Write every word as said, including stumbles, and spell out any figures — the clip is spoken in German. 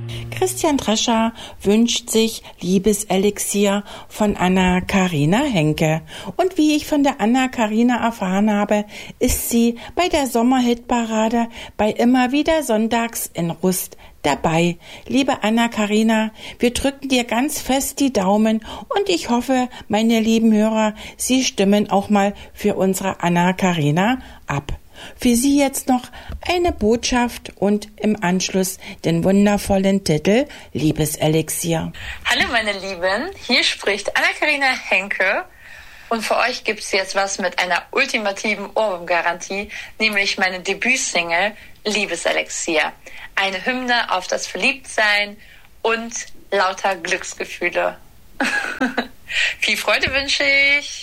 Christian Drescher wünscht sich Liebeselixier von Anna-Karina Henke. Und wie ich von der Anna-Karina erfahren habe, ist sie bei der Sommerhitparade bei Immer wieder Sonntags in Rust dabei. Liebe Anna-Karina, wir drücken dir ganz fest die Daumen und ich hoffe, meine lieben Hörer, Sie stimmen auch mal für unsere Anna-Karina ab. Für Sie jetzt noch eine Botschaft und im Anschluss den wundervollen Titel Liebeselixier. Hallo meine Lieben, hier spricht Anna-Karina Henke und für euch gibt es jetzt was mit einer ultimativen Ohrwurmgarantie, nämlich meine Debütsingle Liebeselixier. Eine Hymne auf das Verliebtsein und lauter Glücksgefühle. Viel Freude wünsche ich.